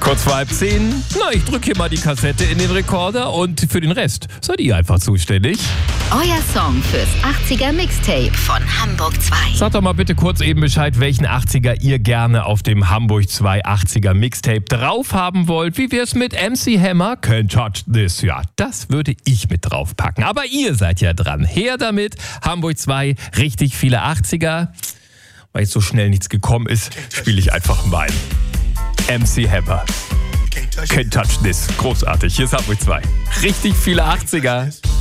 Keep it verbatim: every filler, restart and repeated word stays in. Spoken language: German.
Kurz vor halb zehn. Na, ich drücke hier mal die Kassette in den Rekorder und für den Rest seid ihr einfach zuständig. Euer Song fürs achtziger Mixtape von Hamburg zwei. Sagt doch mal bitte kurz eben Bescheid, welchen achtziger ihr gerne auf dem Hamburg zwei achtziger Mixtape drauf haben wollt. Wie wär's mit M C Hammer? Can't Touch This. Ja, das würde ich mit draufpacken. Aber ihr seid ja dran. Her damit. Hamburg zwei, richtig viele achtziger. Weil jetzt so schnell nichts gekommen ist, spiele ich einfach mal. M C Hammer. Can't Touch This. Großartig. Hier ist Hamburg zwei. Richtig viele achtziger.